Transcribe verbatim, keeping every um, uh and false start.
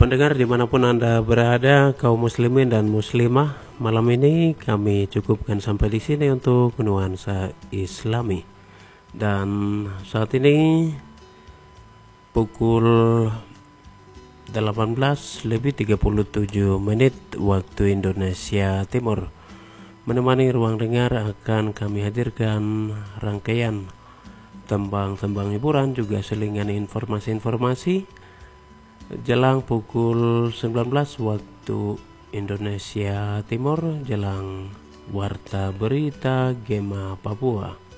Pendengar dimanapun Anda berada, kaum muslimin dan muslimah, malam ini kami cukupkan sampai di sini untuk nuansa Islami. Dan saat ini pukul delapan belas lebih tiga puluh tujuh menit waktu Indonesia Timur. Menemani ruang dengar akan kami hadirkan rangkaian tembang-tembang hiburan, juga selingan informasi-informasi jelang pukul sembilan belas waktu Indonesia Timur, jelang Warta Berita Gema Papua.